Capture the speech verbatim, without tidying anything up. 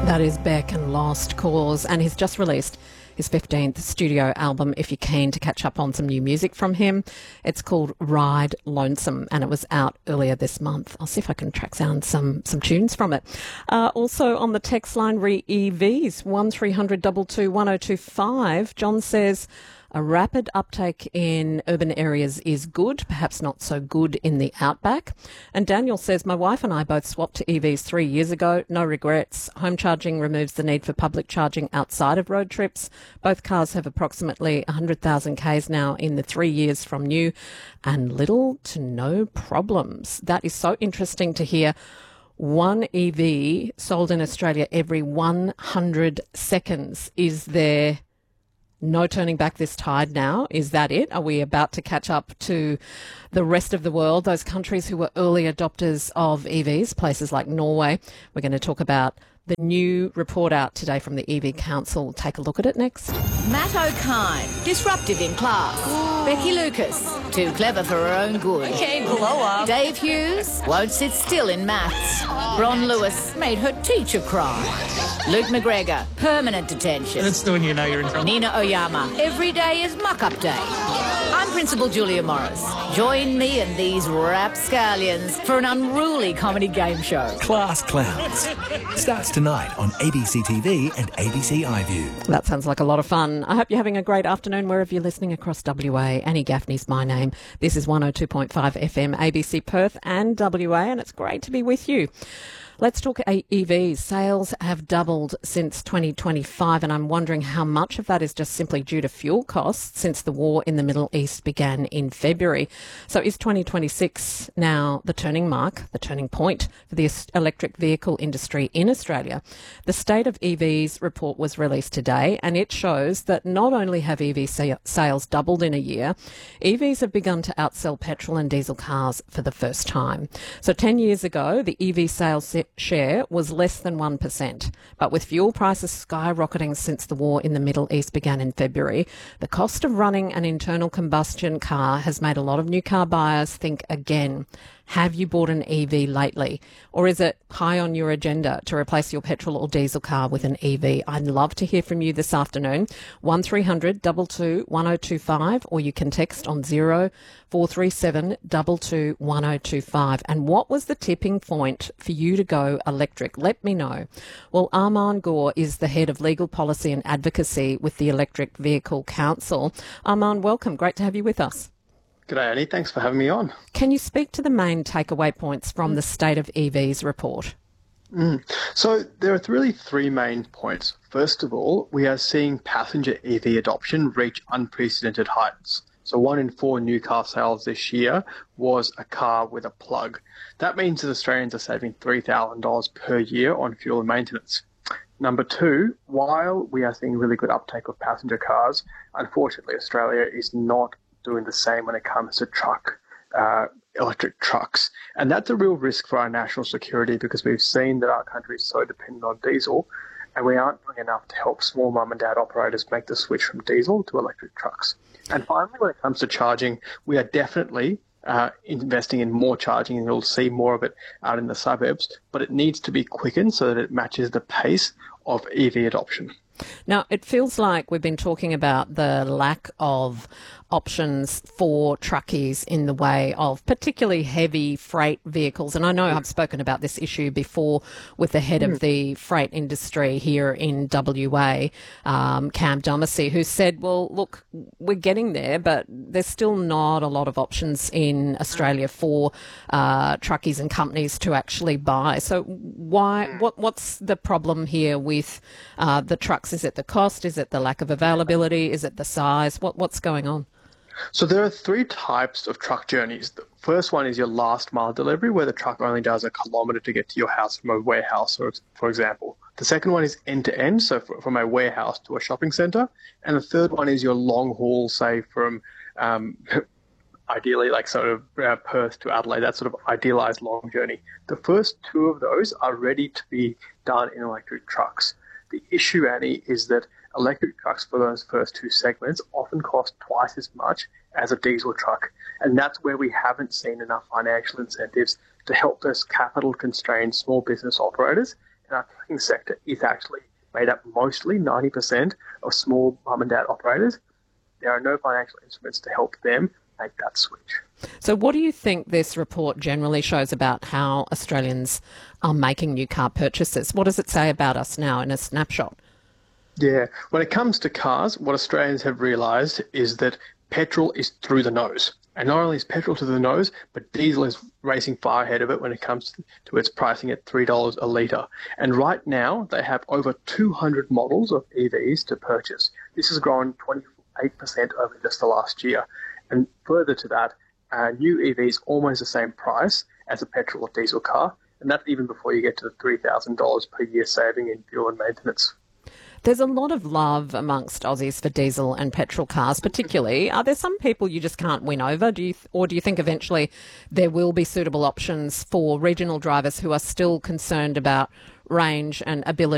That is Beck and Lost Cause, and he's just released his fifteenth studio album. If you're keen to catch up on some new music from him, it's called Ride Lonesome, and it was out earlier this month. I'll see if I can track down some some tunes from it. Uh, also on the text line, re-E Vs, one three hundred two two one oh two five. John says, a rapid uptake in urban areas is good, perhaps not so good in the outback. And Daniel says, my wife and I both swapped to E Vs three years ago. No regrets. Home charging removes the need for public charging outside of road trips. Both cars have approximately one hundred thousand kays now in the three years from new, and little to no problems. That is so interesting to hear. One E V sold in Australia every one hundred seconds. Is there no turning back this tide now? Is that it? Are we about to catch up to the rest of the world, those countries who were early adopters of E Vs, places like Norway? We're going to talk about the new report out today from the E V Council. Take a look at it next. Matt O'Kine, disruptive in class. Ooh. Becky Lucas, too clever for her own good. Okay, blow up. Dave Hughes, won't sit still in maths. Ron Lewis made her teacher cry. Luke McGregor, permanent detention. That's when you know you're in trouble. Nina Oyama, every day is muck-up day. I'm Principal Julia Morris. Join me and these rapscallions for an unruly comedy game show. Class Clowns starts tonight on A B C T V and A B C iView. That sounds like a lot of fun. I hope you're having a great afternoon wherever you're listening across W A. Annie Gaffney's my name. This is one oh two point five F M, A B C Perth and W A, and it's great to be with you. Let's talk E Vs. Sales have doubled since twenty twenty-five, and I'm wondering how much of that is just simply due to fuel costs since the war in the Middle East began in February. So is twenty twenty-six now the turning mark, the turning point for the electric vehicle industry in Australia? The State of E Vs report was released today, and it shows that not only have E V sales doubled in a year, E Vs have begun to outsell petrol and diesel cars for the first time. So ten years ago, the E V sales share was less than one percent. But with fuel prices skyrocketing since the war in the Middle East began in February, the cost of running an internal combustion car has made a lot of new car buyers think again. Have you bought an E V lately? Or is it high on your agenda to replace your petrol or diesel car with an E V? I'd love to hear from you this afternoon. one three hundred two two one oh two five, or you can text on zero four three seven two two one oh two five. And what was the tipping point for you to go electric? Let me know. Well, Armand Gore is the head of legal policy and advocacy with the Electric Vehicle Council. Armand, welcome. Great to have you with us. G'day, Annie. Thanks for having me on. Can you speak to the main takeaway points from the State of E Vs report? Mm. So there are really three main points. First of all, we are seeing passenger E V adoption reach unprecedented heights. So one in four new car sales this year was a car with a plug. That means that Australians are saving three thousand dollars per year on fuel and maintenance. Number two, while we are seeing really good uptake of passenger cars, unfortunately Australia is not doing the same when it comes to truck, uh, electric trucks. And that's a real risk for our national security because we've seen that our country is so dependent on diesel and we aren't doing enough to help small mum and dad operators make the switch from diesel to electric trucks. And finally, when it comes to charging, we are definitely uh, investing in more charging, and you'll see more of it out in the suburbs, but it needs to be quickened so that it matches the pace of E V adoption. Now, it feels like we've been talking about the lack of options for truckies in the way of particularly heavy freight vehicles. And I know I've spoken about this issue before with the head of the freight industry here in W A, um, Cam Dumacy, who said, well, look, we're getting there, but there's still not a lot of options in Australia for uh, truckies and companies to actually buy. So why? What, what's the problem here with uh, the trucks? Is it the cost? Is it the lack of availability? Is it the size? What, what's going on? So there are three types of truck journeys. The first one is your last mile delivery, where the truck only does a kilometre to get to your house from a warehouse, or, for example. The second one is end-to-end, so from a warehouse to a shopping centre. And the third one is your long haul, say from um, ideally like sort of uh, Perth to Adelaide, that sort of idealised long journey. The first two of those are ready to be done in electric trucks. The issue, Annie, is that electric trucks for those first two segments often cost twice as much as a diesel truck. And that's where we haven't seen enough financial incentives to help those capital-constrained small business operators in our trucking sector is actually made up mostly, ninety percent, of small mum and dad operators. There are no financial instruments to help them make that switch. So what do you think this report generally shows about how Australians are making new car purchases? What does it say about us now in a snapshot? Yeah, when it comes to cars, what Australians have realised is that petrol is through the nose. And not only is petrol to the nose, but diesel is racing far ahead of it when it comes to its pricing at three dollars a litre. And right now, they have over two hundred models of E Vs to purchase. This has grown twenty-eight percent over just the last year. And further to that, a new E V is almost the same price as a petrol or diesel car. And that's even before you get to the three thousand dollars per year saving in fuel and maintenance. There's a lot of love amongst Aussies for diesel and petrol cars, particularly. Are there some people you just can't win over? Do you, th- or do you think eventually there will be suitable options for regional drivers who are still concerned about range and ability